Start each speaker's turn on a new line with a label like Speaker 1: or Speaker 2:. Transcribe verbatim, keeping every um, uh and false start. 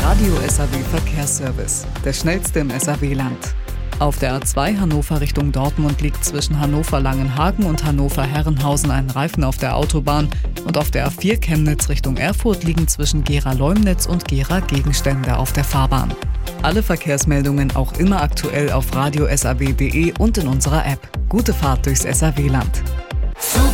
Speaker 1: Radio S A W Verkehrsservice, der schnellste im S A W-Land. Auf der A zwei Hannover Richtung Dortmund liegt zwischen Hannover-Langenhagen und Hannover-Herrenhausen ein Reifen auf der Autobahn und auf der A vier Chemnitz Richtung Erfurt liegen zwischen Gera-Leumnitz und Gera Gegenstände auf der Fahrbahn. Alle Verkehrsmeldungen auch immer aktuell auf radio s a w punkt d e und in unserer App. Gute Fahrt durchs S A W-Land.